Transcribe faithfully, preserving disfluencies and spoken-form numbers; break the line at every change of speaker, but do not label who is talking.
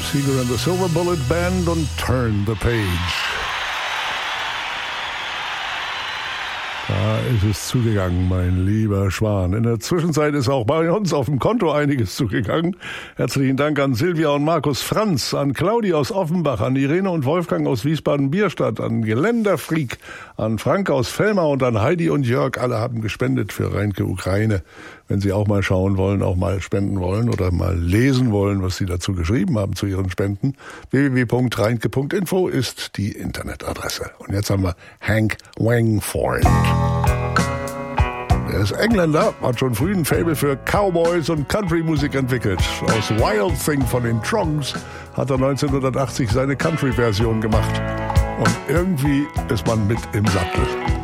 Seeger and the Silver Bullet Band und Turn the Page. Da ist es zugegangen, mein lieber Schwan. In der Zwischenzeit ist auch bei uns auf dem Konto einiges zugegangen. Herzlichen Dank an Silvia und Markus Franz, an Claudi aus Offenbach, an Irene und Wolfgang aus Wiesbaden-Bierstadt, an Geländerfreak, an Frank aus Velmar und an Heidi und Jörg. Alle haben gespendet für Reinke Ukraine. Wenn Sie auch mal schauen wollen, auch mal spenden wollen oder mal lesen wollen, was Sie dazu geschrieben haben zu Ihren Spenden, w w w punkt reinke punkt info ist die Internetadresse. Und jetzt haben wir Hank Wangford. Er ist Engländer, hat schon früh ein Faible für Cowboys und Country-Musik entwickelt. Aus Wild Thing von den Trongs hat er neunzehnhundertachtzig seine Country-Version gemacht. Und irgendwie ist man mit im Sattel.